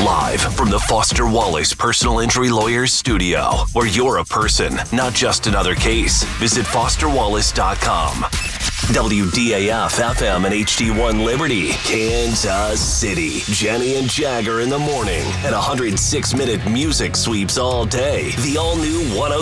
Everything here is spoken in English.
Live from the Foster Wallace Personal Injury Lawyers studio, where you're a person, not just another case. Visit fosterwallace.com. WDAF FM and HD1 Liberty, Kansas City. Jenny and Jagger in the morning and 106-minute music sweeps all day. The all-new 106.